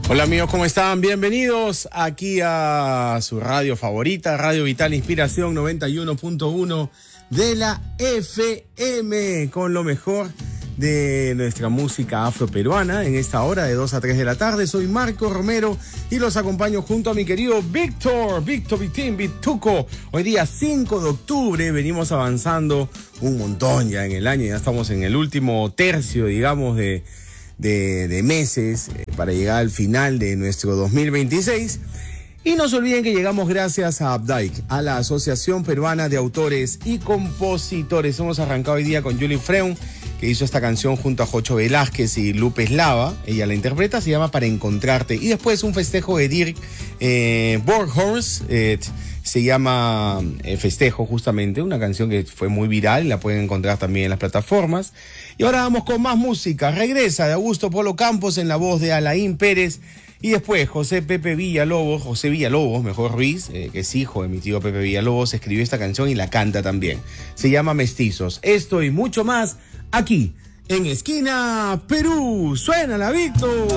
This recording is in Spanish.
Hola amigos, ¿cómo están? Bienvenidos aquí a su radio favorita, Radio Vital Inspiración 91.1 de la FM, con lo mejor de nuestra música afroperuana en esta hora de 2 a 3 de la tarde. Soy Marco Romero y los acompaño junto a mi querido Víctor Vitín, Vituco. Hoy día 5 de octubre, venimos avanzando un montón ya en el año, ya estamos en el último tercio, digamos, de meses para llegar al final de nuestro 2026. Y no se olviden que llegamos gracias a APDAIC, a la Asociación Peruana de Autores y Compositores. Hemos arrancado hoy día con Julie Freun, que hizo esta canción junto a Jocho Velázquez y Lupe Eslava. Ella la interpreta, se llama Para Encontrarte. Y después un festejo de Dirk Borghorst, se llama Festejo, justamente, una canción que fue muy viral, la pueden encontrar también en las plataformas. Y ahora vamos con más música. Regresa de Augusto Polo Campos en la voz de Alain Pérez. Y después José Villalobos, mejor Ruiz, que es hijo de mi tío Pepe Villalobos, escribió esta canción y la canta también. Se llama Mestizos. Esto y mucho más aquí en Esquina Perú. ¡Suénala, Víctor!